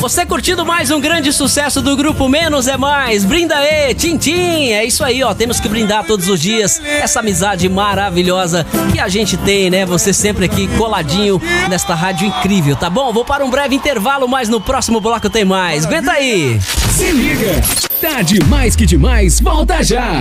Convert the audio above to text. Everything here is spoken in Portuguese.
Você curtindo mais um grande sucesso do grupo Menos é Mais. Brinda aí, Tintim. É isso aí, ó. Temos que brindar todos os dias essa amizade maravilhosa que a gente tem, né? Você sempre aqui coladinho nesta rádio incrível, tá bom? Vou para um breve intervalo, mas no próximo bloco tem mais. Aguenta aí. Se liga. Tá demais que demais. Volta já.